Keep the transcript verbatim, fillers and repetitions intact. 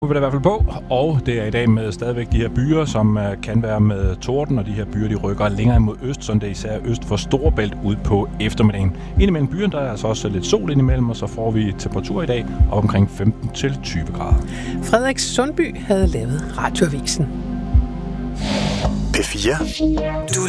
Nu vil det i hvert fald på, og det er i dag med stadigvæk de her byer, som kan være med torden, og de her byer, de rykker længere mod øst, så det er især øst for Storebælt ud på eftermiddagen. Indimellem byerne, der er altså også lidt sol indimellem, og så får vi temperatur i dag op omkring femten til tyve grader. Frederik Sundby havde lavet Radioavisen. P fire. Du